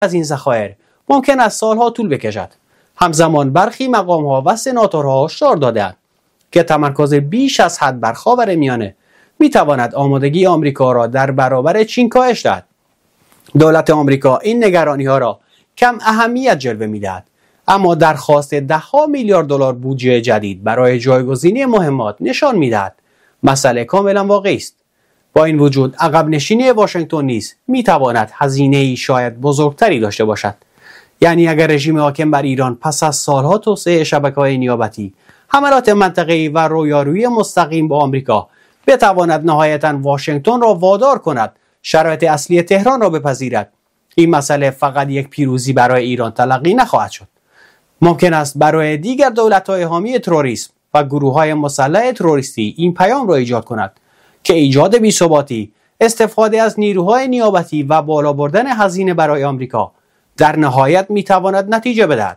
از این ذخایر ممکن است سالها طول بکشد. همزمان برخی مقام‌ها و سناتورها هشدار داده‌اند که تمرکز بیش از حد بر خاورمیانه می‌تواند آمادگی آمریکا را در برابر چین کاهش دهد. دولت آمریکا این نگرانی‌ها را کم اهمیت جلوه می‌دهد، اما درخواست ده‌ها میلیارد دلار بودجه جدید برای جایگزینی مهمات نشان می‌دهد مسئله کاملا واقعی است. با این وجود عقب نشینی واشنگتن نیز می‌تواند هزینه‌ای شاید بزرگتری داشته باشد. یعنی اگر رژیم حاکم بر ایران پس از سالها توسعه شبکه‌های نیابتی، حملات منطقه‌ای و رویارویی مستقیم با آمریکا بتواند نهایتاً واشنگتن را وادار کند شرایط اصلی تهران را بپذیرد، این مسئله فقط یک پیروزی برای ایران تلقی نخواهد شد. ممکن است برای دیگر دولت‌های حامی تروریسم و گروه‌های مسلح تروریستی این پیام را ایجاد کند که ایجاد بی‌ثباتی، استفاده از نیروهای نیابتی و بالا بردن هزینه برای آمریکا در نهایت میتواند نتیجه بدهد.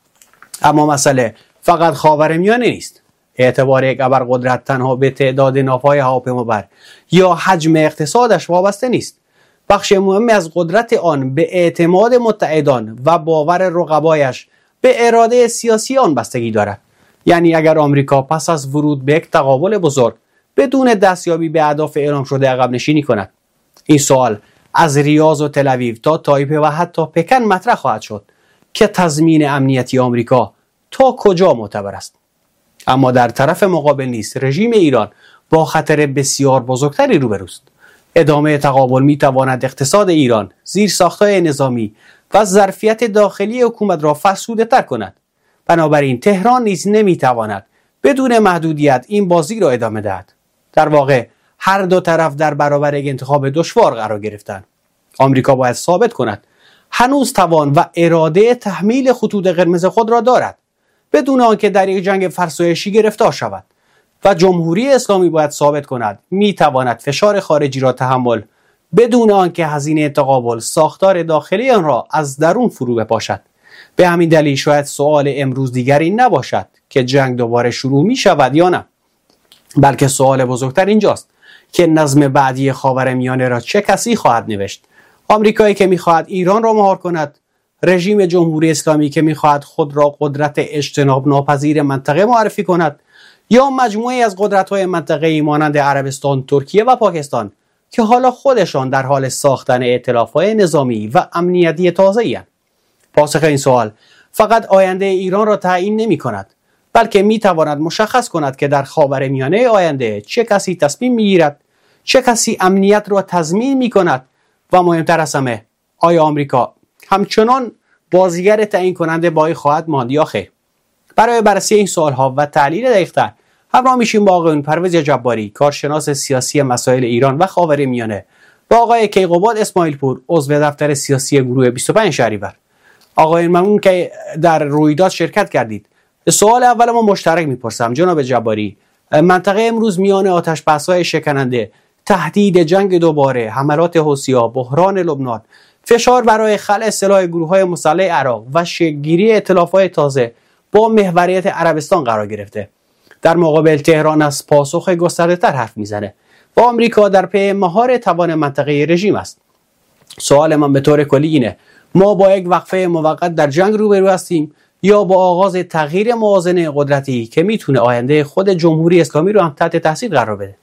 اما مسئله فقط خاورمیانه نیست. اعتبار یک ابرقدرت تنها به تعداد ناوهای هواپیمابر یا حجم اقتصادش وابسته نیست. بخش مهمی از قدرت آن به اعتماد متحدان و باور رقبایش به اراده سیاسی آن بستگی دارد. یعنی اگر آمریکا پس از ورود به یک تقابل بزرگ بدون دستیابی به اهداف اعلام شده عقب نشینی کند، این سوال از ریاض و تل‌آویو تا تایپه و حتی پکن مطرح خواهد شد که تضمین امنیتی آمریکا تا کجا معتبر است. اما در طرف مقابل نیز رژیم ایران با خطر بسیار بزرگتری روبروست. ادامه تقابل میتواند اقتصاد ایران، زیرساخت‌های نظامی و ظرفیت داخلی حکومت را فرسوده‌تر کند. بنابراین تهران نیز نمیتواند بدون محدودیت این بازی را ادامه دهد. در واقع هر دو طرف در برابر یک انتخاب دشوار قرار گرفتند. آمریکا باید ثابت کند هنوز توان و اراده تحمیل خطوط قرمز خود را دارد بدون آنکه در یک جنگ فرسایشی گرفتار شود، و جمهوری اسلامی باید ثابت کند میتواند فشار خارجی را تحمل بدون آنکه هزینه تقابل ساختار داخلی آن را از درون فرو بپاشد. به همین دلیل شاید سوال امروز دیگری نباشد که جنگ دوباره شروع می شود یا نه، بلکه سوال بزرگتر اینجاست که نظم بعدی خاورمیانه را چه کسی خواهد نوشت؟ آمریکایی که می‌خواهد ایران را مهار کند، رژیم جمهوری اسلامی که می‌خواهد خود را قدرت اجتناب ناپذیر منطقه معرفی کند، یا مجموعی از قدرت‌های منطقه‌ای مانند عربستان، ترکیه و پاکستان که حالا خودشان در حال ساختن ائتلاف‌های نظامی و امنیتی تازه‌اند؟ پاسخ این سوال فقط آینده ایران را تعیین نمی‌کند، بلکه می‌تواند مشخص کند که در خاورمیانه آینده چه کسی تصمیم می‌گیرد، چه کسی امنیت را تضمین می‌کند و مهمتر از همه آیا آمریکا همچنان بازیگر تعیین کننده باقی خواهد ماند یا خیر؟ برای بررسی این سوال‌ها و تحلیل دقیق‌تر همراه میشیم با آقای پرویز جباری، کارشناس سیاسی مسائل ایران و خاورمیانه، و آقای کیقوباد اسماعیل پور، عضو دفتر سیاسی گروه 25 شهریور. آقای ممنون که در رویداد شرکت کردید. سوال اول ما مشترک میپرسم جناب جباری، منطقه امروز میان آتش‌بس‌های شکننده، تهدید جنگ دوباره، حملات حوثی‌ها، بحران لبنان، فشار برای خلع سلاح گروه‌های مسلح عراق و شکل‌گیری ائتلاف‌های تازه با محوریت عربستان قرار گرفته. در مقابل تهران از پاسخ گسترده‌تر حرف میزنه و آمریکا در پی مهار توان منطقه رژیم است. سوال من به طور کلی اینه: ما با یک وقفه موقت در جنگ روبرو هستیم یا با آغاز تغییر موازنه قدرتی که میتونه آینده خود جمهوری اسلامی رو هم تحت تاثیر قرار بده؟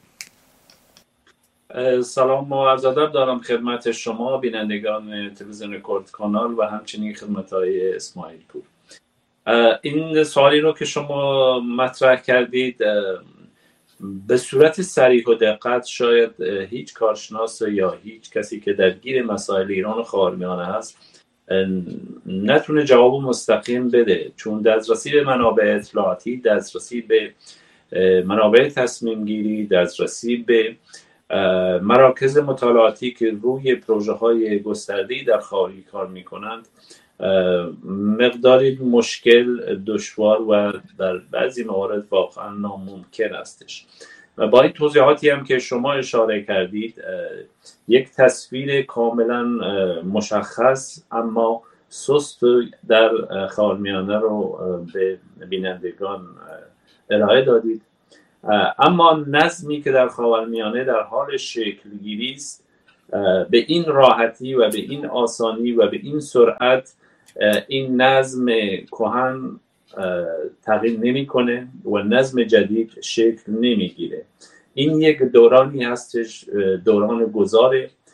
سلام و عرض ادب دارم خدمت شما بینندگان تلویزیون کرد کانال و همچنین خدمت های اسماعیل پور. این سوالی رو که شما مطرح کردید به صورت صریح و دقت شاید هیچ کارشناس یا هیچ کسی که درگیر مسائل ایران و خاورمیانه هست نتونه جواب مستقیم بده، چون دسترسی به منابع اطلاعاتی، دسترسی به منابع تصمیم گیری، دسترسی به مراکز مطالعاتی که روی پروژه های گسترده‌ای در خارج کار میکنند مقداری مشکل، دشوار و در بعضی موارد واقعا ناممکن استش. و با این توضیحاتی هم که شما اشاره کردید یک تصویر کاملا مشخص اما سست در خاورمیانه رو به بینندگان ارائه دادید. اما نظمی که در خاورمیانه در حال شکل گیری است به این راحتی و به این آسانی و به این سرعت این نظم کهن تغییر نمیکنه و نظم جدید شکل نمیگیره. این یک دورانی هستش، دوران گذار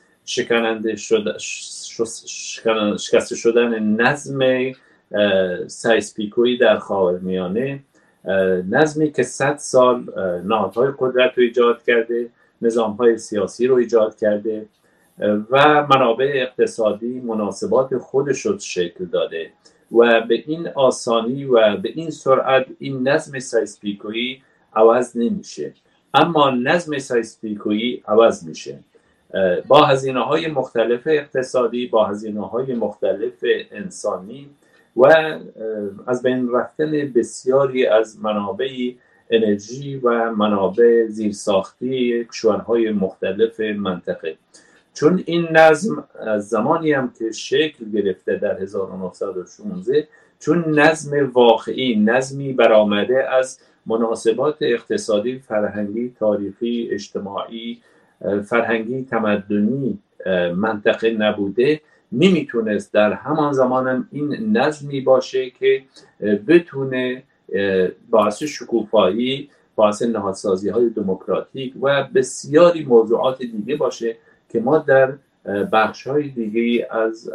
شکست شدن نظم سایس-پیکویی در خاورمیانه، نظمی که 100 سال نهادهای قدرت رو ایجاد کرده، نظامهای سیاسی رو ایجاد کرده و منابع اقتصادی مناسبات خودش رو شکل داده و به این آسانی و به این سرعت این نظم سایس-پیکویی عوض نمیشه. اما نظم سایس-پیکویی عوض میشه با هزینه‌های مختلف اقتصادی، با هزینه‌های مختلف انسانی و از بین رفتن بسیاری از منابع انرژی و منابع زیرساختی کشورهای مختلف منطقه. چون این نظم از زمانی هم که شکل گرفته در 1916، چون نظم واقعی، نظمی برآمده از مناسبات اقتصادی، فرهنگی، تاریخی، اجتماعی، فرهنگی، تمدنی منطقه نبوده، نمیتونست در همان زمانم این نظمی باشه که بتونه باعث شکوفایی، باعث نهادسازی های دموکراتیک و بسیاری موضوعات دیگه باشه که ما در بخش های دیگه از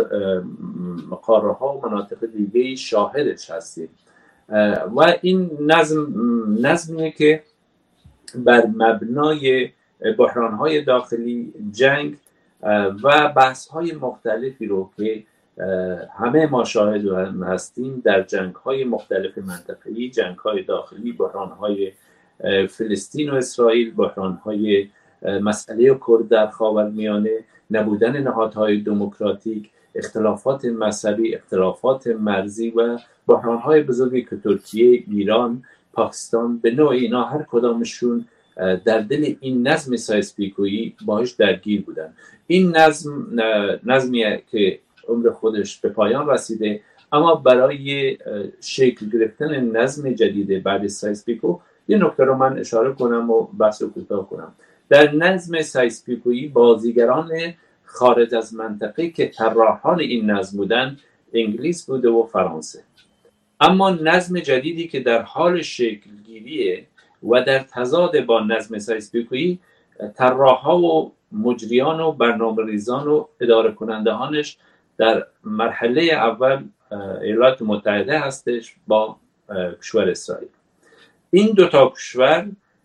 قاره ها و مناطق دیگه شاهدش هستیم. و این نظمیه که بر مبنای بحران های داخلی، جنگ و بحث های مختلفی رو که همه ما شاهد هستیم در جنگ های مختلف منطقه‌ای، جنگ های داخلی، بحران های فلسطین و اسرائیل، بحران های مسئله کرد در خاورمیانه، نبودن نهادهای دموکراتیک، اختلافات مذهبی، اختلافات مرزی و بحران های بزرگی که ترکیه، ایران، پاکستان، به نوع اینا هر کدامشون در دل این نظم سایس-پیکویی باهاش درگیر بودن. این نظمیه که عمر خودش به پایان رسیده، اما برای شکل گرفتن نظم جدید بعد سایس-پیکو یه نکته رو من اشاره کنم و بحث رو کوتاه کنم. در نظم سایس-پیکویی بازیگران خارج از منطقه که طراحان این نظم بودن انگلیس بوده و فرانسه. اما نظم جدیدی که در حال شکل گیریه و در تضاد با نظم سایس-پیکویی، طراحا و مجریان و برنامه‌ریزان و اداره کنندهانش در مرحله اول ایالات متحده هستش با کشور اسرائیل. این دو تا کشور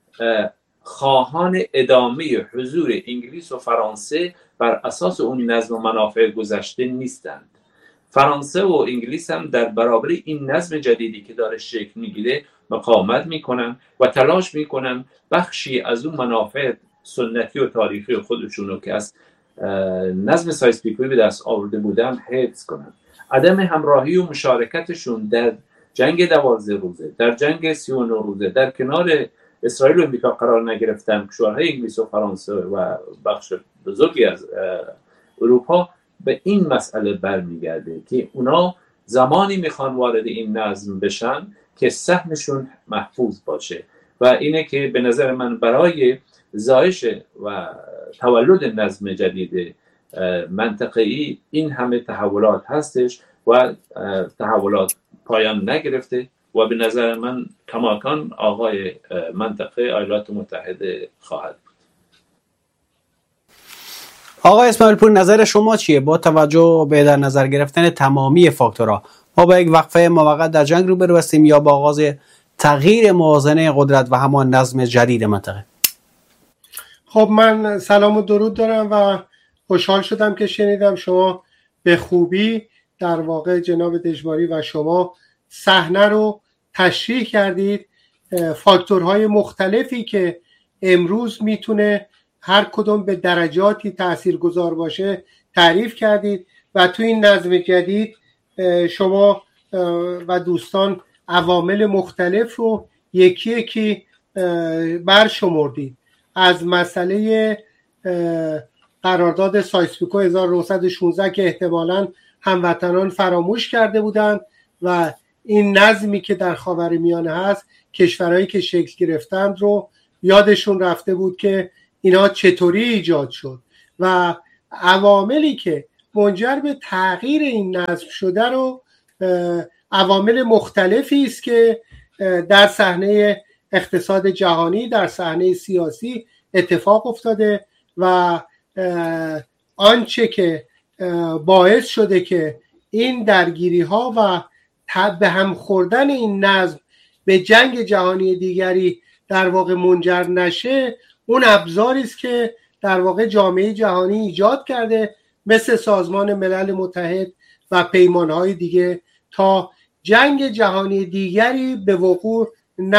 خواهان ادامه حضور انگلیس و فرانسه بر اساس اون نظم و منافع گذشته نیستند. فرانسه و انگلیس هم در برابر این نظم جدیدی که داره شکل میگیره مقاومت میکنن و تلاش میکنن بخشی از اون منافع سنتی و تاریخی خودشونو که از نظم سایس-پیکویی به دست آورده بودن حفظ کنن. عدم همراهی و مشارکتشون در جنگ 12 روزه، در جنگ 39 روزه، در کنار اسرائیل و امریکا قرار نگرفتن کشورهای انگلیس و فرانسه و بخش بزرگی از اروپا، به این مسئله برمیگرده که اونا زمانی میخوان وارد این نظم بشن که سهمشون محفوظ باشه و اینه که به نظر من برای زایش و تولد نظم جدید منطقه‌ای این همه تحولات هستش و تحولات پایان نگرفته و به نظر من کماکان آقای منطقه ایالات متحده خواهد بود. آقای اسماعیل پور، نظر شما چیه با توجه به در نظر گرفتن تمامی فاکتورها؟ ما با یک وقفه موقت در جنگ روبرو هستیم یا با آغاز تغییر موازنه قدرت و همان نظم جدید منطقه؟ خب من سلام و درود دارم و خوشحال شدم که شنیدم شما به خوبی در واقع جناب دژواری و شما صحنه رو تشریح کردید. فاکتورهای مختلفی که امروز میتونه هر کدوم به درجاتی تاثیرگذار باشه تعریف کردید و تو این نظم جدید شما و دوستان عوامل مختلف رو یکی یکی برشمردید. از مسئله قرارداد سایس-پیکو 1916 که احتمالاً هموطنان فراموش کرده بودند و این نظمی که در خاورمیانه هست کشورهایی که شکل گرفتند رو یادشون رفته بود که اینا چطوری ایجاد شد و عواملی که منجر به تغییر این نظم شده رو عوامل مختلفی است که در صحنه اقتصاد جهانی، در صحنه سیاسی اتفاق افتاده و آنچه که باعث شده که این درگیری ها و به هم خوردن این نظم به جنگ جهانی دیگری در واقع منجر نشه، اون ابزاری است که در واقع جامعه جهانی ایجاد کرده مثل سازمان ملل متحد و پیمانهای دیگه تا جنگ جهانی دیگری به وقوع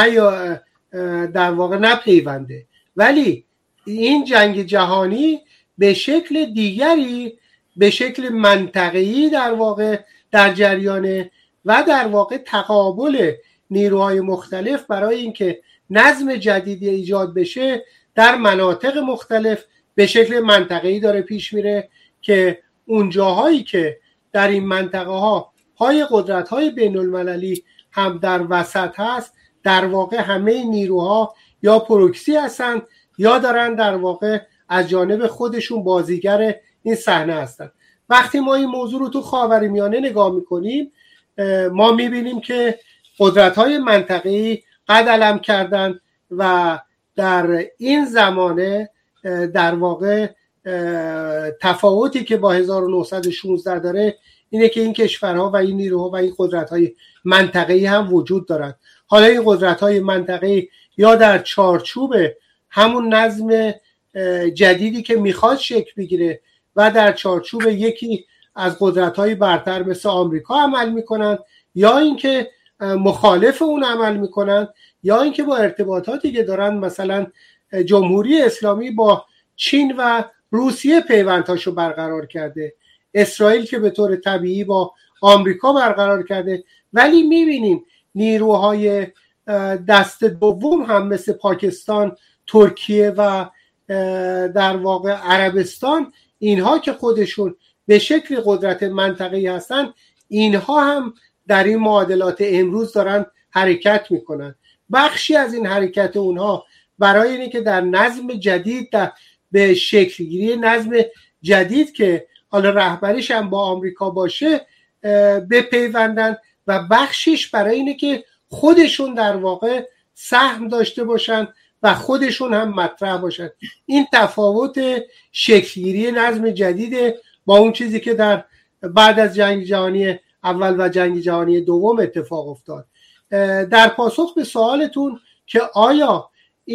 در واقع نپیونده. ولی این جنگ جهانی به شکل دیگری، به شکل منطقه‌ای در واقع در جریانه و در واقع تقابل نیروهای مختلف برای اینکه نظم جدیدی ایجاد بشه در مناطق مختلف به شکل منطقه‌ای داره پیش میره که اون جاهایی که در این منطقه ها پای قدرت‌های بین‌المللی هم در وسط هست، در واقع همه نیروها یا پروکسی هستن یا دارن در واقع از جانب خودشون بازیگر این صحنه هستن. وقتی ما این موضوع رو تو خاورمیانه نگاه میکنیم، ما میبینیم که قدرت‌های منطقه‌ای قد علم کردن و در این زمانه در واقع تفاوتی که با 1916 داره اینه که این کشورها و این نیروها و این قدرت‌های منطقه‌ای هم وجود دارند. حالا این قدرت‌های منطقه‌ای یا در چارچوب همون نظم جدیدی که میخواد شکل بگیره و در چارچوب یکی از قدرت‌های برتر مثل آمریکا عمل میکنن، یا اینکه مخالف اون عمل میکنن، یا اینکه با ارتباطاتی که دارن مثلا جمهوری اسلامی با چین و روسیه پیوندهاشو برقرار کرده، اسرائیل که به طور طبیعی با آمریکا برقرار کرده. ولی میبینیم نیروهای دست دوم هم مثل پاکستان، ترکیه و در واقع عربستان، اینها که خودشون به شکل قدرت منطقه‌ای هستن، اینها هم در این معادلات امروز دارن حرکت میکنن. بخشی از این حرکت اونها برای اینه که در نظم جدید به شکلگیری نظم جدید که حالا رهبریش هم با آمریکا باشه بپیوندن، و بخشیش برای اینه که خودشون در واقع سهم داشته باشن و خودشون هم مطرح باشن. این تفاوت شکلگیری نظم جدید با اون چیزی که در بعد از جنگ جهانی اول و جنگ جهانی دوم اتفاق افتاد. در پاسخ به سوالتون که آیا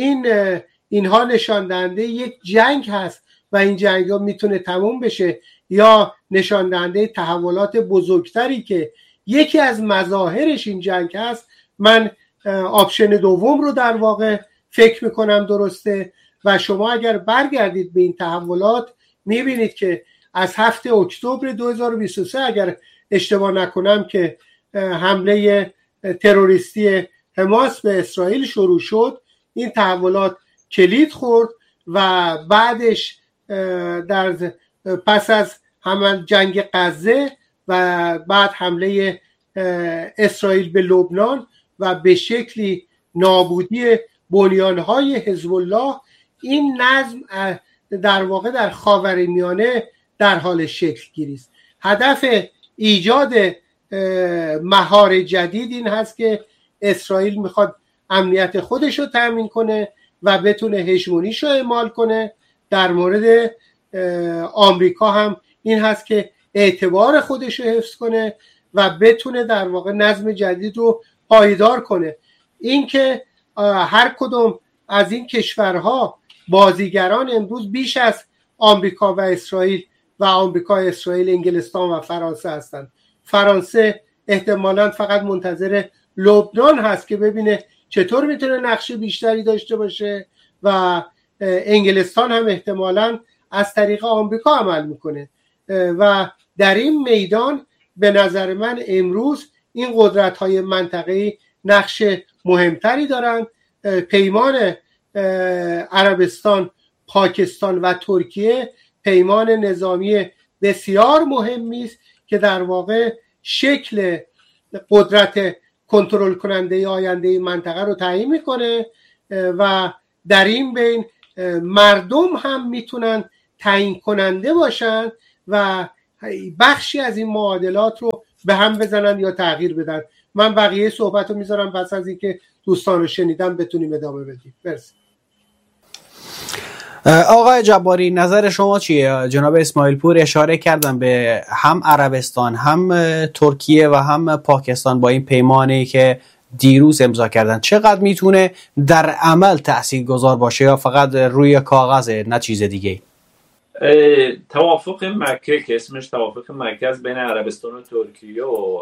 اینها نشان دهنده یک جنگ هست و این جنگ ها میتونه تموم بشه، یا نشان دهنده تحولات بزرگتری که یکی از مظاهرش این جنگ هست، من آپشن دوم رو در واقع فکر میکنم درسته. و شما اگر برگردید به این تحولات میبینید که از 7 اکتبر 2023 اگر اشتباه نکنم که حمله تروریستی حماس به اسرائیل شروع شد، این تحولات کلید خورد و بعدش پس از همون جنگ غزه و بعد حمله اسرائیل به لبنان و به شکلی نابودی بنیانهای حزب الله، این نظم در واقع در خاورمیانه در حال شکل گیری است. هدف ایجاد مهار جدید این هست که اسرائیل میخواد امنیت خودش رو تامین کنه و بتونه هژمونیش رو اعمال کنه. در مورد آمریکا هم این هست که اعتبار خودش رو حفظ کنه و بتونه در واقع نظم جدید رو پایدار کنه. این که هر کدوم از این کشورها بازیگران امروز بیش از آمریکا و اسرائیل و آمریکا، اسرائیل، انگلستان و فرانسه هستند. فرانسه احتمالاً فقط منتظر لبنان هست که ببینه چطور میتونه نقش بیشتری داشته باشه و انگلستان هم احتمالاً از طریق آمریکا عمل میکنه. و در این میدان به نظر من امروز این قدرت‌های منطقه‌ای نقش مهمتری دارن. پیمان عربستان، پاکستان و ترکیه پیمان نظامی بسیار مهمی است که در واقع شکل قدرت کنترل کننده آینده منطقه رو تعیین میکنه و در این بین مردم هم میتونن تعیین کننده باشن و بخشی از این معادلات رو به هم بزنن یا تغییر بدن. من بقیه صحبت رو میذارم پس از اینکه دوستان رو شنیدم بتونیم ادامه بدیم. مرسی. آقای جباری نظر شما چیه؟ جناب اسماعیل پور اشاره کردن به هم عربستان هم ترکیه و هم پاکستان با این پیمانی که دیروز امضا کردن چقدر میتونه در عمل تاثیرگذار باشه یا فقط روی کاغذه نه چیز دیگه؟ توافق مکه که اسمش توافق مکه از بین عربستان و ترکیه و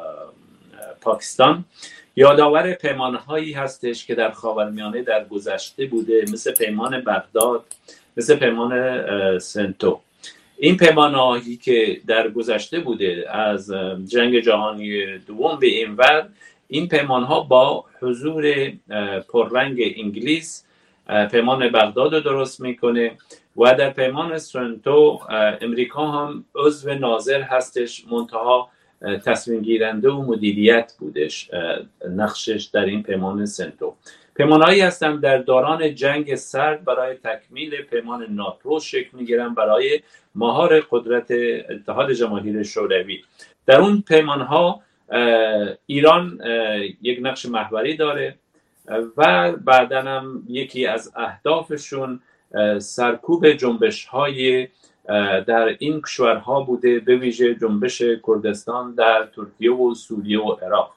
پاکستان یادآور پیمانهایی هستش که در خاورمیانه در گذشته بوده، مثل پیمان بغداد، مثل پیمان سنتو. این پیمانهایی که در گذشته بوده از جنگ جهانی دوم به این ور، این پیمانها با حضور پررنگ انگلیس پیمان بغداد رو درست میکنه و در پیمان سنتو امریکا هم عضو ناظر هستش، منتها تصمیم گیرنده و مدیریت بودش نقشش در این پیمان سنتو. پیمانهایی هستند در دوران جنگ سرد برای تکمیل پیمان ناتو شکل میگیرن برای مهار قدرت اتحاد جماهیر شوروی. در اون پیمانها ایران یک نقش محوری داره و بعداً هم یکی از اهدافشون سرکوب جنبش‌های در این کشورها بوده، به ویژه جنبش کردستان در ترکیه و سوریه و عراق.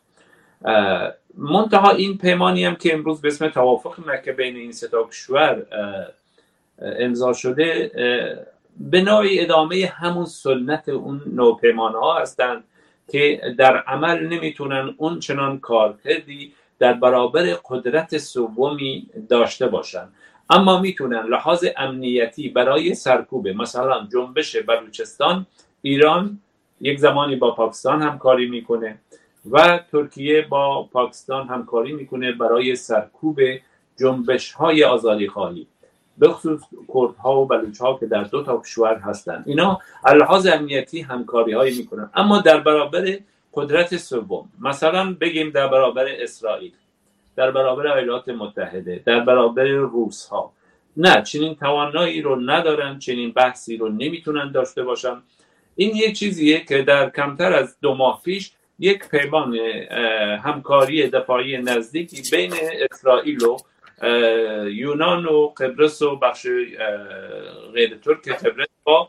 منتها این پیمانی هم که امروز به اسم توافق مکه بین این سه تا کشور امضا شده به نوعی ادامه همون سنت اون نوع پیمان‌ها هستند که در عمل نمیتونن اون چنان کارکردی در برابر قدرت سومی داشته باشن، اما میتونن لحاظ امنیتی برای سرکوب مثلا جنبش بلوچستان، ایران یک زمانی با پاکستان همکاری میکنه و ترکیه با پاکستان همکاری میکنه برای سرکوب جنبش های آزادی خواهی، به خصوص کردها و بلوچها که در دو تا کشور هستن. اینا لحاظ امنیتی همکاری هایی میکنن، اما در برابر قدرت سوم، مثلا بگیم در برابر اسرائیل، در برابر ایالات متحده، در برابر روس ها، نه، چنین توانایی رو ندارن، چنین بحثی رو نمیتونن داشته باشن. این یک چیزیه که در کمتر از 2 ماه پیش یک پیمان همکاری دفاعی نزدیکی بین اسرائیل و یونان و قبرس و بخش غیر ترک قبرس با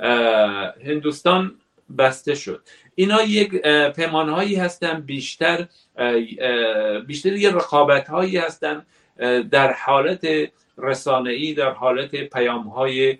هندوستان بسته شد. اینا یک پیمانهایی هستن، بیشتر یه رقابتهایی هستن در حالت رسانه‌ای، در حالت پیام‌های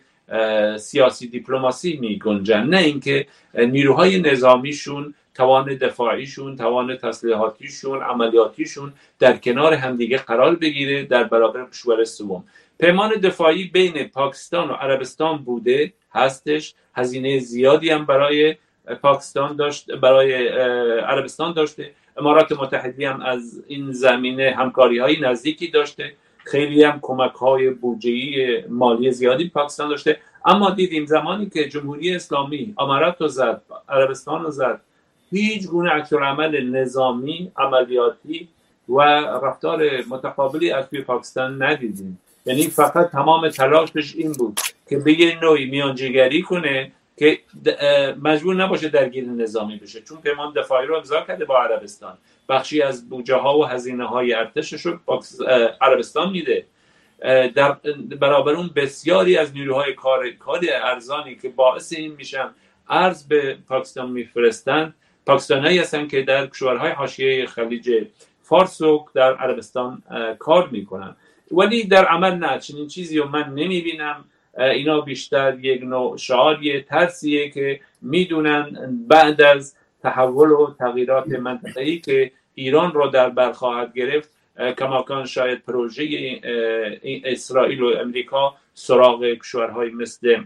سیاسی دیپلماسی می گنجن، نه اینکه نیروهای نظامیشون، توان دفاعیشون، توان تسلیحاتیشون، عملیاتیشون در کنار همدیگه قرار بگیره در برابر کشور سوم. پیمان دفاعی بین پاکستان و عربستان بوده هستش، هزینه زیادی هم برای پاکستان داشت، برای عربستان داشته. امارات متحده هم از این زمینه همکاری‌های نزدیکی داشته، خیلی هم کمک‌های بودجه‌ای مالی زیادی پاکستان داشته. اما دیدیم زمانی که جمهوری اسلامی امارات رو زد، عربستان رو زد، هیچ گونه عکس‌العمل نظامی، عملیاتی و رفتار متقابلی از توی پاکستان ندیدیم. یعنی فقط تمام تلاشش این بود که به یه نوعی میانجیگری کنه که مجبور نباشه درگیر نظامی بشه، چون پیمان دفاعی رو امضا کرده با عربستان، بخشی از بودجه ها و هزینه های ارتشش رو عربستان میده. در برابر اون بسیاری از نیروهای کار ارزانی که باعث این میشن ارز به پاکستان میفرستن، پاکستانیایی هستن که در کشورهای حاشیه خلیج فارس و در عربستان کار میکنن، ولی در عمل نه، چنین چیزی رو من نمیبینم. اینا بیشتر یک نوع شعاریه، ترسیه که میدونن بعد از تحول و تغییرات منطقه‌ای که ایران رو در بر خواهد گرفت، کماکان شاید پروژه اسرائیل و امریکا سراغ کشورهای مثل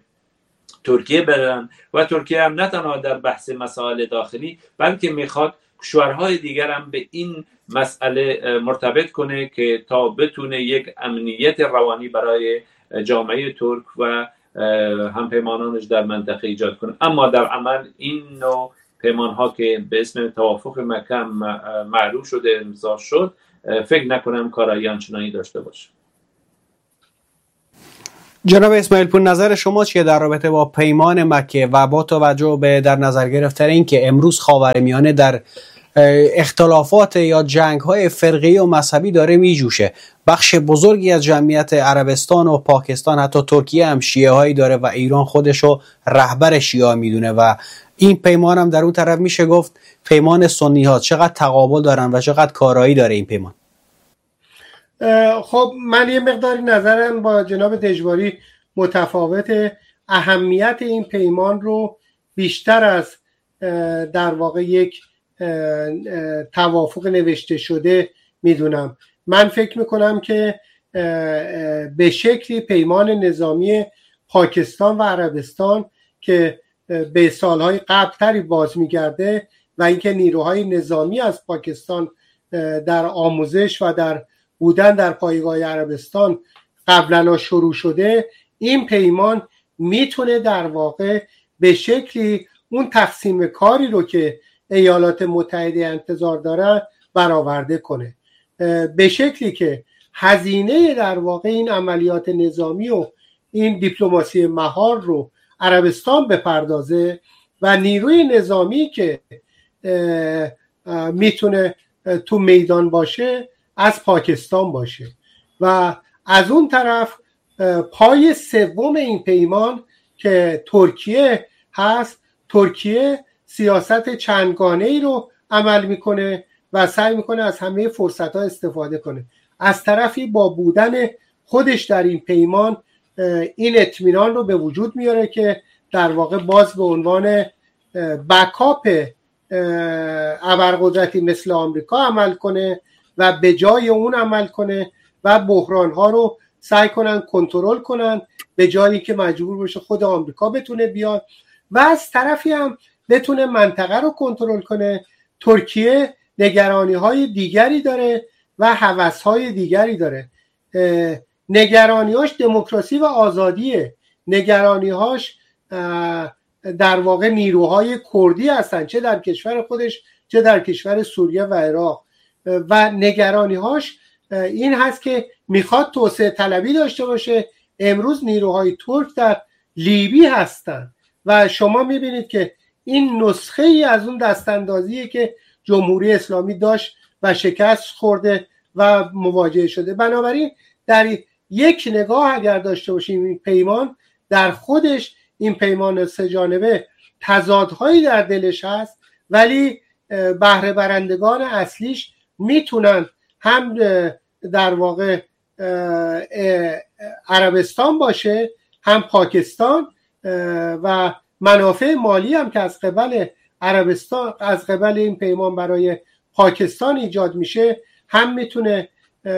ترکیه برن و ترکیه هم نه تنها در بحث مسائل داخلی، بلکه میخواد کشورهای دیگر هم به این مسئله مرتبط کنه که تا بتونه یک امنیت روانی برای جامعه ترک و همپیمانانش در منطقه ایجاد کنه. اما در عمل این نوع پیمان ها که به اسم توافق مکه معروف شده، امضا شد، فکر نکنم کارایی آنچنانی داشته باشه. جناب اسماعیل پور، نظر شما چیه در رابطه با پیمان مکه و با توجه به در نظر گرفتن این که امروز خاورمیانه در اختلافات یا جنگ‌های فرقه‌ای و مذهبی داره میجوشه؟ بخش بزرگی از جمعیت عربستان و پاکستان، حتی ترکیه هم شیعه‌هایی داره و ایران خودشو رهبر شیعه میدونه و این پیمان هم در اون طرف میشه گفت پیمان سنی ها. چقدر تقابل دارن و چقدر کارایی داره این پیمان؟ خب من یه مقداری نظرم با جناب دژواری متفاوت. اهمیت این پیمان رو بیشتر از در واقع یک توافق نوشته شده میدونم. من فکر میکنم که به شکلی پیمان نظامی پاکستان و عربستان که به سالهای قبلتری باز میگرده و اینکه نیروهای نظامی از پاکستان در آموزش و در بودن در پایگاه عربستان قبلا شروع شده، این پیمان میتونه در واقع به شکلی اون تقسیم کاری رو که ایالات متحده انتظار داره برآورده کنه، به شکلی که هزینه در واقع این عملیات نظامی و این دیپلماسی مهار رو عربستان بپردازه و نیروی نظامی که میتونه تو میدان باشه از پاکستان باشه. و از اون طرف پای سوم این پیمان که ترکیه هست، ترکیه سیاست چندگانه‌ای رو عمل میکنه و سعی میکنه از همه فرصت‌ها استفاده کنه. از طرفی با بودن خودش در این پیمان این اطمینان رو به وجود میاره که در واقع باز به عنوان بکاپ ابرقدرتی مثل آمریکا عمل کنه و به جای اون عمل کنه و بحران‌ها رو سعی کنن کنترل کنن به جایی که مجبور بشه خود آمریکا بتونه بیاد و از طرفی هم بتونه منطقه رو کنترل کنه. ترکیه نگرانی‌های دیگری داره و هوس‌های دیگری داره. نگرانی‌هاش دموکراسی و آزادیه، نگرانی‌هاش در واقع نیروهای کردی هستن، چه در کشور خودش چه در کشور سوریه و عراق، و نگرانی‌هاش این هست که میخواد توسعه طلبی داشته باشه. امروز نیروهای ترک در لیبی هستن و شما میبینید که این نسخه ای از اون دستاندازیه که جمهوری اسلامی داشت و شکست خورده و مواجه شده. بنابراین در یک نگاه اگر داشته باشیم این پیمان در خودش، این پیمان سه جانبه تضادهایی در دلش هست، ولی بهره برندگان اصلیش میتونن هم در واقع عربستان باشه هم پاکستان و منافع مالی هم که از قبل عربستان از قبل این پیمان برای پاکستان ایجاد میشه هم میتونه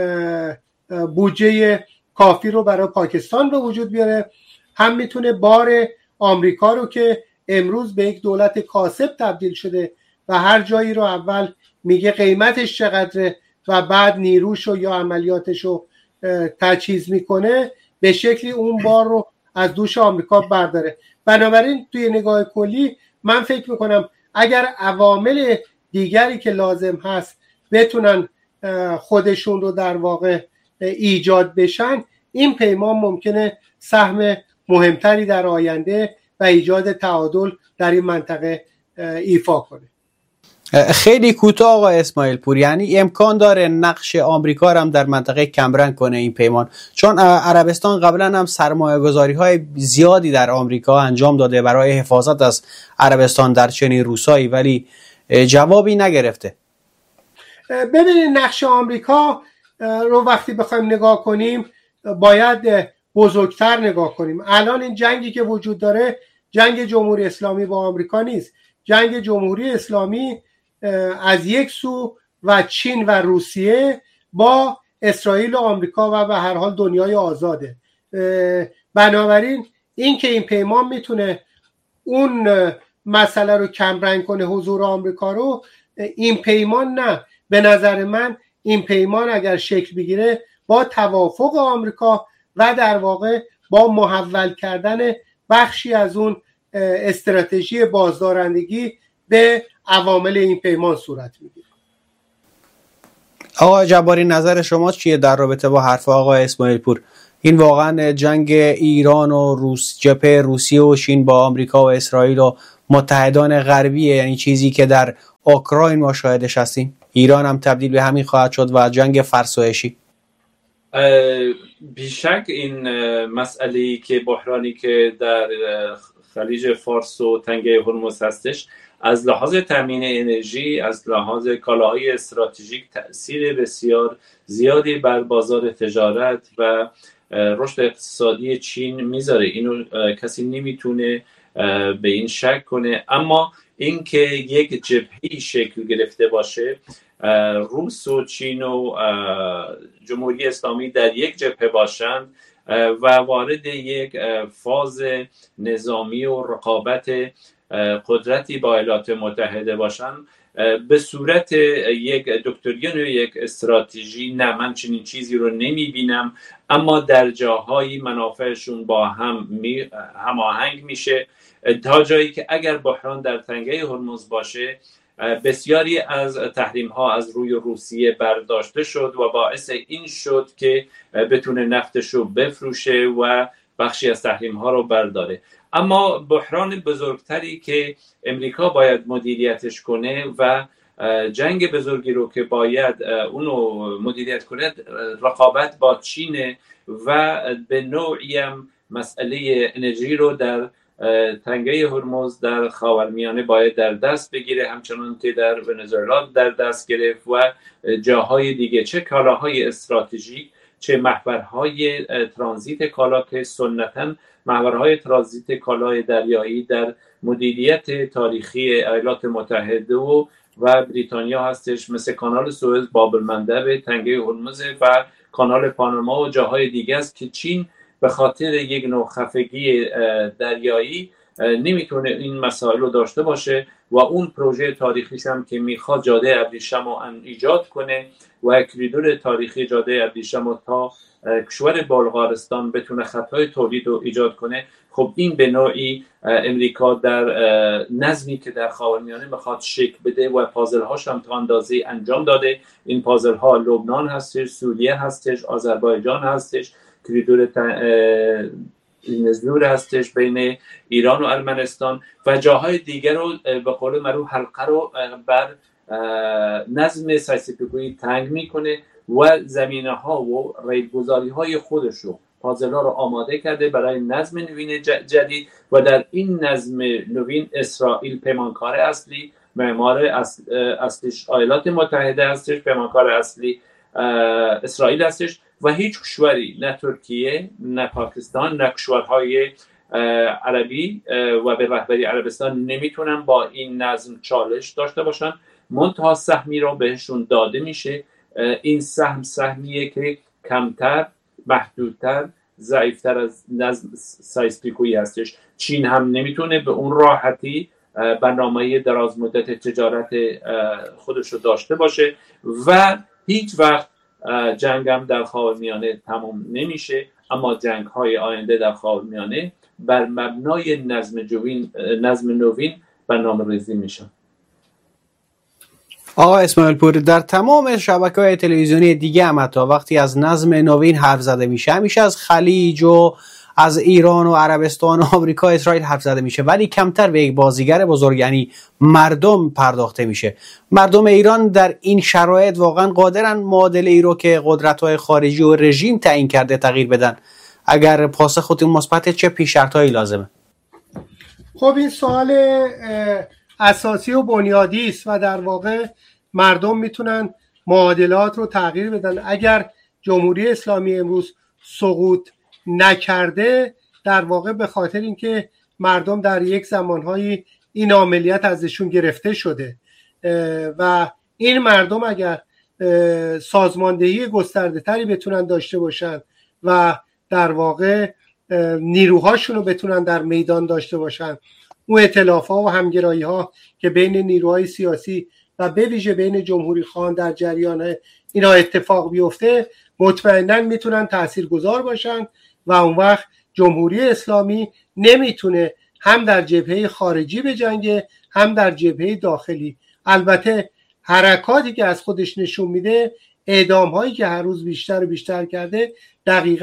بودجه کافی رو برای پاکستان به وجود بیاره، هم میتونه بار آمریکا رو که امروز به یک دولت کاسب تبدیل شده و هر جایی رو اول میگه قیمتش چقدره و بعد نیروشو یا عملیاتشو تجهیز میکنه، به شکلی اون بار رو از دوش آمریکا برداره. بنابراین توی نگاه کلی من فکر میکنم اگر عوامل دیگری که لازم هست بتونن خودشون رو در واقع ایجاد بشن، این پیمان ممکنه سهم مهمتری در آینده و ایجاد تعادل در این منطقه ایفا کنه. خیلی کوتاه آقای اسماعیل پور، یعنی امکان داره نقش آمریکا هم در منطقه کمرنگ کنه این پیمان؟ چون عربستان قبلا هم سرمایه‌گذاری‌های زیادی در آمریکا انجام داده برای حفاظت از عربستان در چنین روسایی، ولی جوابی نگرفته. ببینید نقش آمریکا رو وقتی بخوایم نگاه کنیم باید بزرگتر نگاه کنیم. الان این جنگی که وجود داره جنگ جمهوری اسلامی با آمریکا نیست. جنگ جمهوری اسلامی از یک سو و چین و روسیه با اسرائیل و آمریکا و به هر حال دنیای آزاده. بنابراین این که این پیمان میتونه اون مسئله رو کمرنگ کنه، حضور آمریکا رو، این پیمان نه. به نظر من این پیمان اگر شکل بگیره با توافق آمریکا و در واقع با محول کردن بخشی از اون استراتژی بازدارندگی به عوامل این پیمان صورت میگیره. آقای جباری، نظر شما چیه در رابطه با حرف آقای اسماعیل پور؟ این واقعا جنگ ایران و جبهه روسیه و چین با آمریکا و اسرائیل و متحدان غربیه، یعنی چیزی که در اوکراین ما شاهدش هستیم. ایران هم تبدیل به همین خواهد شد و جنگ فرسایشی. بیشک این مسئله‌ای که بحرانی که در خلیج فارس و تنگه هرمز هستش، از لحاظ تامین انرژی، از لحاظ کالاهای استراتژیک تأثیر بسیار زیادی بر بازار تجارت و رشد اقتصادی چین میذاره. اینو کسی نمیتونه به این شک کنه. اما اینکه یک جبهه‌ای شکل گرفته باشه، روس و چین و جمهوری اسلامی در یک جبهه باشند و وارد یک فاز نظامی و رقابت قدرتی با ایالات متحده باشند، به صورت یک دکترین و یک استراتژی، نه، من چنین چیزی رو نمیبینم. اما در جاهایی منافعشون با هم هماهنگ میشه، تا جایی که اگر بحران در تنگه هرمز باشه، بسیاری از تحریم ها از روی روسیه برداشته شد و باعث این شد که بتونه نفتش رو بفروشه و بخشی از تحریم ها رو برداره. اما بحران بزرگتری که امریکا باید مدیریتش کنه و جنگ بزرگی رو که باید اونو مدیریت کنه، رقابت با چین و به نوعی هم مسئله انرژی رو در تنگه هرمز در خاورمیانه باید در دست بگیره، همچنان که در ونزوئلا در دست گرفت و جاهای دیگه، چه کالاهای استراتژیک، چه محورهای ترانزیت کالا که سنتاً محورهای ترانزیت کالای دریایی در مدیریت تاریخی ایالات متحده و بریتانیا هستش، مثل کانال سوئز، باب المندب، تنگه هرمز و کانال پاناما و جاهای دیگه است که چین به خاطر یک نوع خفگی دریایی نمیتونه این مسائل رو داشته باشه و اون پروژه تاریخیش هم که میخواد جاده ابریشم رو ایجاد کنه و کریدور تاریخی جاده ابریشم رو تا کشور بلغارستان بتونه خطهای تولید رو ایجاد کنه. خب این به نوعی امریکا در نظمی که در خاورمیانه میخواد شکل بده و پازل هاش هم تا اندازه انجام داده. این پازل ها لبنان هستش، سوریه هستش، آذربایجان هستش، کریدور نزدور هستش بین ایران و ارمنستان و جاهای دیگر رو به قول معروف حلقه رو بر نظم سایسیفیکویی تنگ میکنه و زمینه ها و ریلگذاری های خودش رو، پازل ها رو آماده کرده برای نظم نوین جدید و در این نظم نوین اسرائیل پیمانکار اصلی، معمار اصلیش ایالات متحده هستش، پیمانکار اصلی اسرائیل هستش و هیچ کشوری، نه ترکیه، نه پاکستان، نه کشورهای عربی و به رهبری عربستان نمیتونن با این نظم چالش داشته باشن. منتها سهمی رو بهشون داده میشه. این سهمیه که کمتر، محدودتر، ضعیفتر از نظم سایسپیکویی هستش. چین هم نمیتونه به اون راحتی برنامه دراز مدت تجارت خودش رو داشته باشه و هیچ وقت جنگ هم در خاورمیانه تمام نمیشه. اما جنگ های آینده در خاورمیانه بر مبنای نظم نوین برنامه‌ریزی میشن. آقا اسماعیل پور، در تمام شبکه‌های تلویزیونی دیگه هم حتی وقتی از نظم نوین حرف زده میشه، همیشه از خلیج و از ایران و عربستان و آمریکا، اسرائیل حرف زده میشه، ولی کمتر به یک بازیگر بزرگ یعنی مردم پرداخته میشه. مردم ایران در این شرایط واقعا قادرن معادله‌ای رو که قدرت‌های خارجی و رژیم تعیین کرده تغییر بدن؟ اگر پاسختون مثبت، چه پیش‌شرط‌هایی لازمه؟ خب این سوال اساسی و بنیادی است و در واقع مردم میتونن معادلات رو تغییر بدن. اگر جمهوری اسلامی امروز سقوط نکرده، در واقع به خاطر اینکه مردم در یک زمانهایی این عملیات ازشون گرفته شده و این مردم اگر سازماندهی گسترده تری بتونن داشته باشن و در واقع نیروهاشون رو بتونن در میدان داشته باشن، اون ائتلاف‌ها و همگرایی‌ها که بین نیروهای سیاسی و به ویژه بین جمهوری خواهان در جریان اینا اتفاق بیفته، مطمئناً میتونن تاثیرگذار باشن و اون وقت جمهوری اسلامی نمیتونه هم در جبهه خارجی بجنگه هم در جبهه داخلی. البته حرکاتی که از خودش نشون میده، اعدام‌هایی که هر روز بیشتر و بیشتر کرده، دقیقاً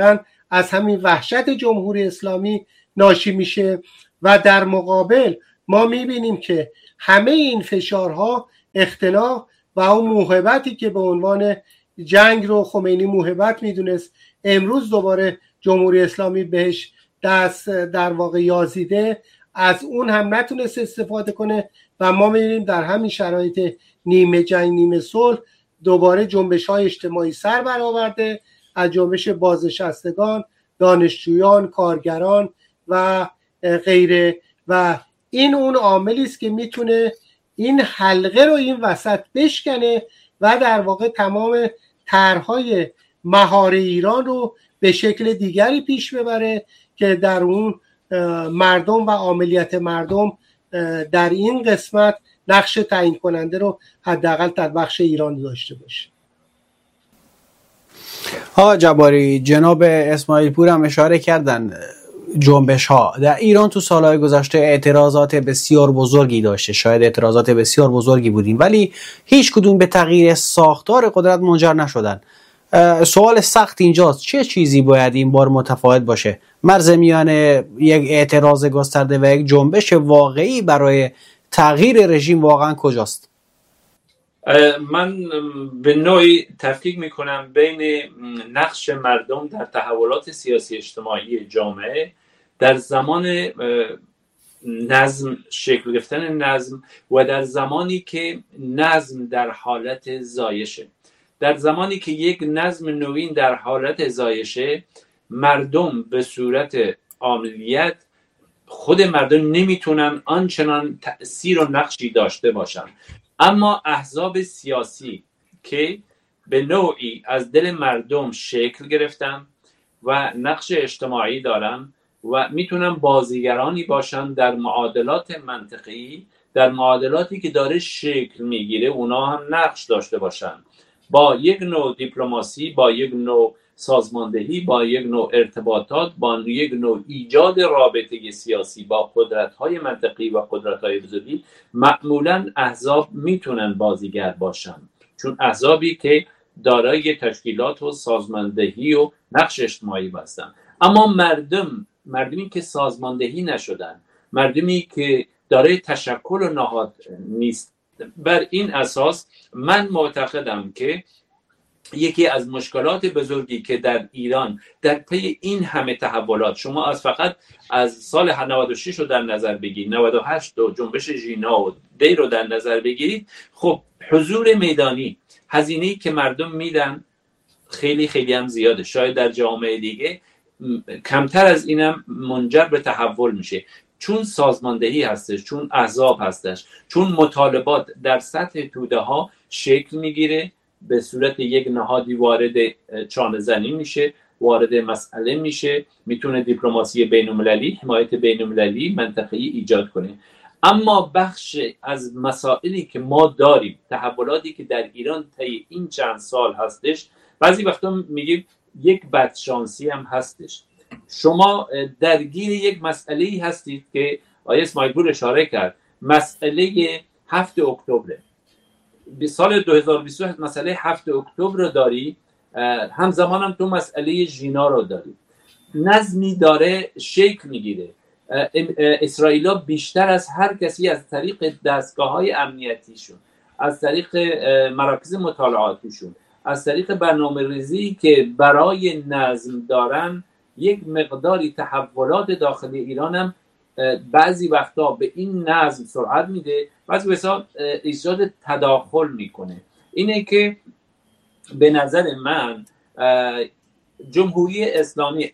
از همین وحشت جمهوری اسلامی ناشی میشه و در مقابل ما میبینیم که همه این فشارها اختلاف و اون موهبتی که به عنوان جنگ رو خمینی موهبت میدونست امروز دوباره جمهوری اسلامی بهش دست در واقع یازیده، از اون هم نتونست استفاده کنه و ما میبینیم در همین شرایط نیمه جنگ نیمه صلح دوباره جنبش‌های اجتماعی سر برآورده، از جنبش بازنشستگان، دانشجویان، کارگران و غیره، و این اون عاملی است که میتونه این حلقه رو این وسط بشکنه و در واقع تمام طرح‌های مهار ایران رو به شکل دیگری پیش ببره که در اون مردم و عاملیت مردم در این قسمت نقش تعیین کننده رو حداقل در بخش ایران داشته باشه. ها جباری، جناب اسماعیل پور هم اشاره کردن جنبش ها در ایران تو سالهای گذشته اعتراضات بسیار بزرگی داشته، شاید اعتراضات بسیار بزرگی بودیم، ولی هیچ کدوم به تغییر ساختار قدرت منجر نشدن. سوال سخت اینجاست چه چیزی باید این بار متفاوت باشه؟ مرز میان یک اعتراض گسترده و یک جنبش واقعی برای تغییر رژیم واقعا کجاست؟ من به نوعی تفکیک میکنم بین نقش مردم در تحولات سیاسی اجتماعی جامعه در زمان نظم، شکل گرفتن نظم، و در زمانی که نظم در حالت زایشه. در زمانی که یک نظم نوین در حالت زایشه، مردم به صورت عملیات خود مردم نمیتونن آنچنان تأثیر و نقشی داشته باشن، اما احزاب سیاسی که به نوعی از دل مردم شکل گرفتن و نقش اجتماعی دارن و میتونن بازیگرانی باشن در معادلات منطقی، در معادلاتی که داره شکل میگیره اونا هم نقش داشته باشن، با یک نوع دیپلماسی، با یک نوع سازماندهی، با یک نوع ارتباطات، با یک نوع ایجاد رابطه سیاسی با قدرت‌های منطقی و قدرت‌های بزرگی. معمولاً احزاب میتونن بازیگر باشن، چون احزابی که دارای تشکیلات و سازماندهی و نقش اجتماعی هستن. اما مردمی که سازماندهی نشدن، مردمی که دارای تشکل و نهاد نیست، بر این اساس من معتقدم که یکی از مشکلات بزرگی که در ایران در طی این همه تحولات، شما فقط از سال 96 رو در نظر بگیرید، 98 و جنبش ژینا و دی رو در نظر بگیرید، خب حضور میدانی، هزینه‌ای که مردم میدن خیلی خیلی هم زیاده. شاید در جامعه دیگه کمتر از اینم منجر به تحول میشه، چون سازماندهی هستش، چون احزاب هستش، چون مطالبات در سطح توده ها شکل میگیره، به صورت یک نهادی وارد چانه زنی میشه، وارد مسئله میشه، میتونه دیپلماسی بین‌المللی، حمایت بین‌المللی، منطقه‌ای ایجاد کنه. اما بخش از مسائلی که ما داریم، تحولاتی که در ایران طی این چند سال هستش، بعضی وقتا میگیم یک بدشانسی هم هستش. شما درگیر یک مسئله‌ای هستید که آقای اسماعیل پور اشاره کرد، مسئله 7 اکتبر. به سال 2022 مسئله 7 اکتبر رو داری، همزمان هم تو مسئله ژینا رو داری. نظمی داره شکل میگیره. اسرائیل‌ها بیشتر از هر کسی از طریق دستگاه‌های امنیتیشون، از طریق مراکز مطالعاتیشون، از طریق برنامه‌ریزی که برای نظم دارن، یک مقداری تحولات داخلی ایران هم بعضی وقتا به این نظم سرعت میده، بعضی وقتا ایجاد تداخل میکنه. اینه که به نظر من جمهوری اسلامی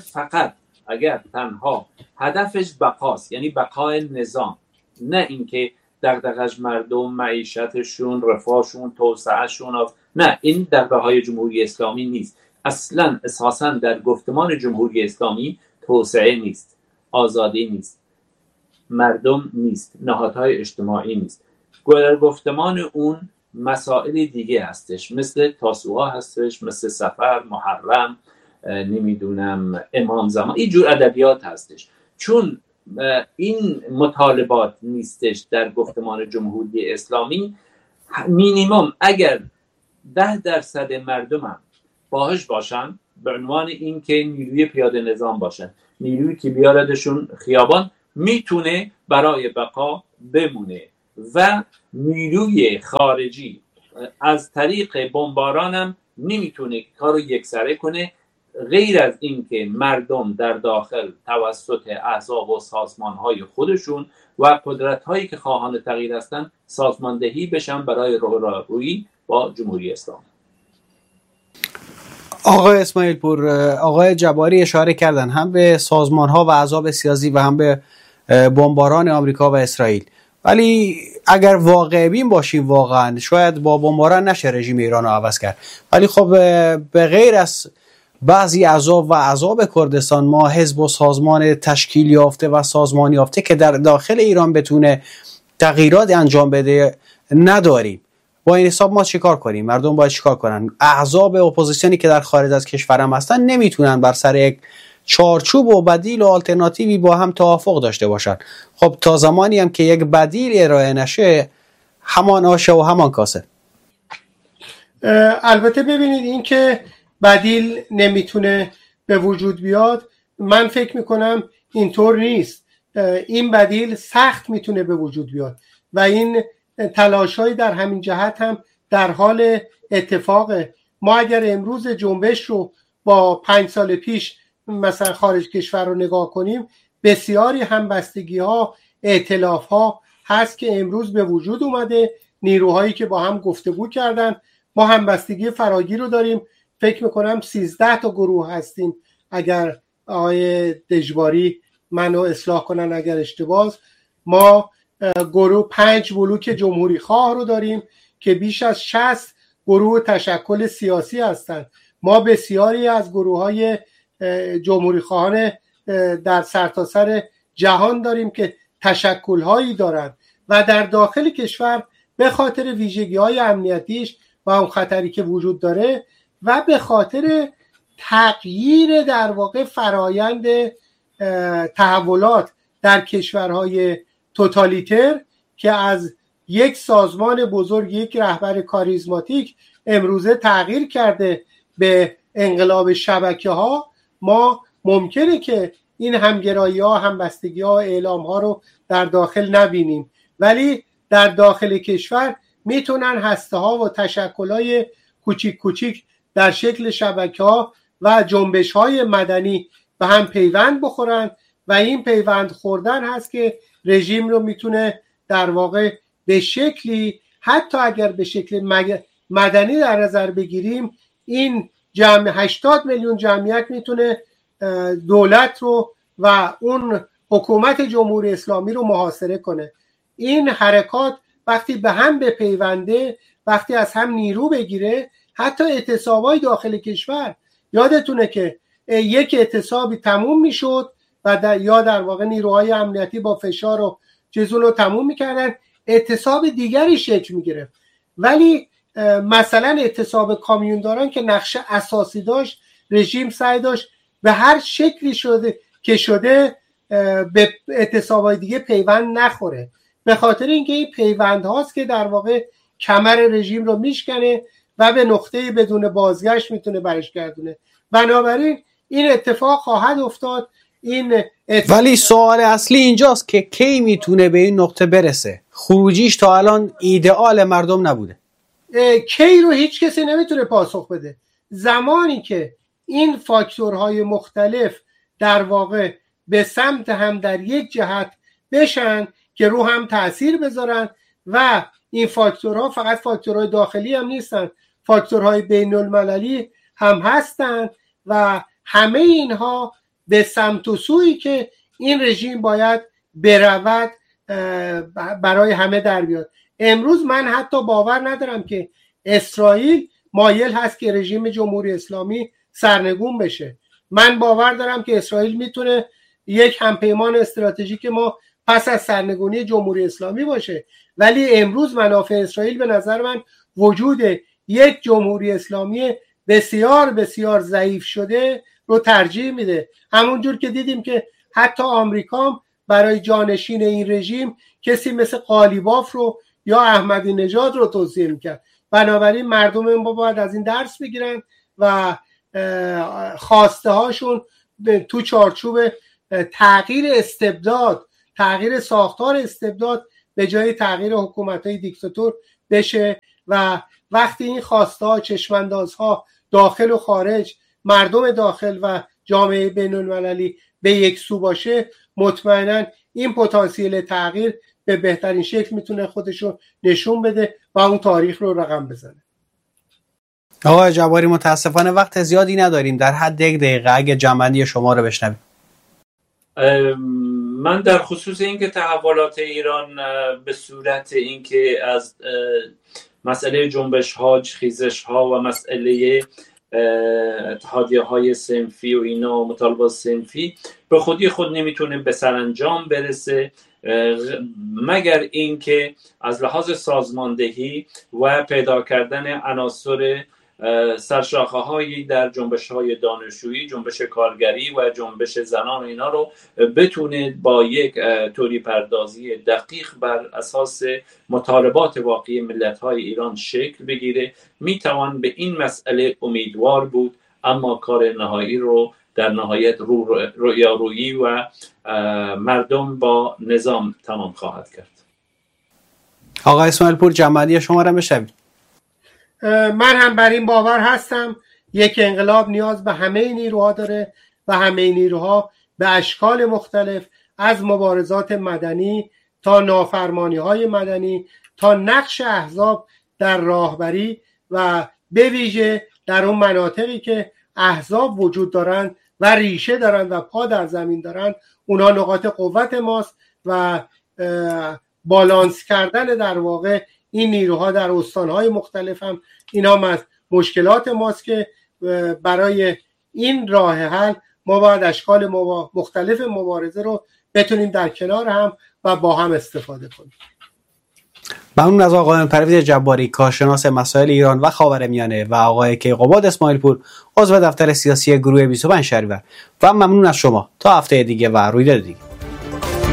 اگر تنها هدفش بقاست، یعنی بقای نظام، نه اینکه دغدغش مردم، معیشتشون، رفاهشون، توسعهشون، نه، این دغدغه‌های جمهوری اسلامی نیست. اصلا اساسا در گفتمان جمهوری اسلامی توسعه نیست، آزادی نیست، مردم نیست، نهادهای اجتماعی نیست. در گفتمان اون مسائل دیگه هستش، مثل تاسوعا هستش، مثل سفر، محرم، نمیدونم امام زمان، این جور ادبیات هستش. چون این مطالبات نیستش در گفتمان جمهوری اسلامی، مینیمم اگر 10% مردم هم باهاش باشن، به عنوان اینکه نیروی پیاده نظام باشن، نیرویی که بیاردشون خیابان میتونه برای بقا بمونه و نیروی خارجی از طریق بمباران هم نمیتونه کارو یکسره کنه، غیر از اینکه مردم در داخل توسط احزاب و سازمان‌های خودشون و قدرت‌هایی که خواهان تغییر هستن سازماندهی بشن برای رویارویی با جمهوری اسلامی. آقای اسماعیل پور، آقای جباری اشاره کردن هم به سازمان‌ها و احزاب سیاسی و هم به بمباران آمریکا و اسرائیل، ولی اگر واقع بین باشیم واقعا شاید با بمباران نشه رژیم ایران رو عوض کرد، ولی خب به غیر از بعضی احزاب و احزاب کردستان ما حزب و سازمان تشکیل یافته و سازمان یافته که در داخل ایران بتونه تغییرات انجام بده نداریم. با این حساب ما چیکار کنیم؟ مردم باید چیکار کنن؟ احزاب اپوزیسیونی که در خارج از کشورم هستن نمیتونن بر سر یک چارچوب و بدیل و آلترناتیوی با هم توافق داشته باشن. خب تا زمانی هم که یک بدیل ارائه نشه همان آشه و همان کاسه. البته ببینید این که بدیل نمیتونه به وجود بیاد، من فکر میکنم اینطور نیست. این بدیل سخت میتونه به وجود بیاد و این تلاش‌های در همین جهت هم در حال اتفاقه. ما اگر امروز جنبش رو با 5 سال پیش مثلا خارج کشور رو نگاه کنیم، بسیاری همبستگی‌ها، ائتلاف‌ها هست که امروز به وجود اومده، نیروهایی که با هم گفتگو کردن. ما همبستگی فراگیر رو داریم، فکر میکنم 13 تا گروه هستیم، اگر آقای دژباری منو اصلاح کنن اگر اشتباه. ما گروه 5 بلوک جمهوری خواه رو داریم که بیش از 60 گروه تشکل سیاسی هستند. ما بسیاری از گروه‌های جمهوری خواهان در سرتاسر جهان داریم که تشکل‌هایی دارند و در داخل کشور به خاطر ویژگی‌های امنیتیش و اون خطری که وجود داره و به خاطر تغییر در واقع فرایند تحولات در کشورهای توتالیتر که از یک سازمان بزرگ، یک رهبر کاریزماتیک امروزه تغییر کرده به انقلاب شبکه‌ها، ما ممکنه که این همگرایی‌ها، همبستگی‌ها، اعلام‌ها رو در داخل نبینیم، ولی در داخل کشور میتونن هسته‌ها و تشکل‌های کوچیک کوچیک در شکل شبکه‌ها و جنبش‌های مدنی به هم پیوند بخورن و این پیوند خوردن هست که رژیم رو میتونه در واقع به شکلی، حتی اگر به شکل مدنی در نظر بگیریم، این 80 میلیون جمعیت میتونه دولت رو و اون حکومت جمهوری اسلامی رو محاصره کنه. این حرکات وقتی به هم بپیونده، وقتی از هم نیرو بگیره، حتی اعتصابای داخل کشور، یادتونه که یک اعتصابی تموم میشد و یا در واقع نیروهای امنیتی با فشار و چیزون رو تموم میکردن، اعتصاب دیگری شکل میگرفت. ولی مثلا اعتصاب کامیونداران که نقش اساسی داشت، رژیم سعی داشت به هر شکلی شده به اعتصابای دیگه پیوند نخوره، به خاطر اینکه این پیوند هاست که در واقع کمر رژیم رو میشکنه و به نقطه بدون بازگشت میتونه برش گردونه. بنابراین این اتفاق خواهد افتاد. ولی سوال اصلی اینجاست که کی میتونه به این نقطه برسه؟ خروجیش تا الان ایدئال مردم نبوده. کی رو هیچ کسی نمیتونه پاسخ بده. زمانی که این فاکتورهای مختلف در واقع به سمت هم در یک جهت بشن که رو هم تأثیر بذارن و این فاکتورها فقط فاکتورهای داخلی هم نیستن، فاکتورهای بین المللی هم هستن و همه اینها به سمت و سویی که این رژیم باید برود برای همه در بیاد. امروز من حتی باور ندارم که اسرائیل مایل هست که رژیم جمهوری اسلامی سرنگون بشه. من باور دارم که اسرائیل میتونه یک همپیمان استراتژیک ما پس از سرنگونی جمهوری اسلامی باشه، ولی امروز منافع اسرائیل به نظر من وجود یک جمهوری اسلامی بسیار بسیار ضعیف شده رو ترجیح میده. همونجور که دیدیم که حتی آمریکا برای جانشین این رژیم کسی مثل قالیباف رو یا احمدی نژاد رو توصیه میکرد. بنابراین مردم ما باید از این درس بگیرن و خواسته هاشون تو چارچوب تغییر استبداد، تغییر ساختار استبداد به جای تغییر حکومت‌های دیکتاتور بشه. و وقتی این خواسته ها، چشماندازها داخل و خارج، مردم داخل و جامعه بین‌المللی به یک سو باشه، مطمئناً این پتانسیل تغییر به بهترین شکل میتونه خودشو نشون بده و اون تاریخ رو رقم بزنه. آقای جباری متاسفانه وقت زیادی نداریم، در حد 1 دقیقه اگه جنبندی شما رو بشنویم. من در خصوص اینکه تحولات ایران به صورت اینکه از مسئله جنبش ها، خیزش ها و مسئله اتحادیه های صنفی و اینا و مطالبات صنفی به خودی خود نمیتونه به سرانجام برسه مگر اینکه از لحاظ سازماندهی و پیدا کردن عناصر سرشاخه هایی در جنبش های دانشجویی، جنبش کارگری و جنبش زنان و اینا رو بتونه با یک توری پردازی دقیق بر اساس مطالبات واقعی ملت های ایران شکل بگیره. میتوان به این مسئله امیدوار بود، اما کار نهایی رو در نهایت رویارویی و مردم با نظام تمام خواهد کرد. آقای اسماعیل پور جنبندی شما رو بشنوید. من هم بر این باور هستم یک انقلاب نیاز به همه نیروها داره و همه نیروها به اشکال مختلف، از مبارزات مدنی تا نافرمانی‌های مدنی تا نقش احزاب در راهبری و به ویژه در اون مناطقی که احزاب وجود دارن و ریشه دارن و پا در زمین دارن، اونا نقاط قوت ماست و بالانس کردن در واقع این نیروها در استانهای مختلف هم اینا مشکلات ماست که برای این راه حل ما باید اشکال مختلف مبارزه رو بتونیم در کنار هم و با هم استفاده کنیم. ممنون از آقای پرویز جباری، کارشناس مسائل ایران و خاورمیانه، و آقای کیقوباد اسماعیل پور، عضو دفتر سیاسی گروه 25 شهریور. و ممنون از شما. تا هفته دیگه و رویداد دیگه.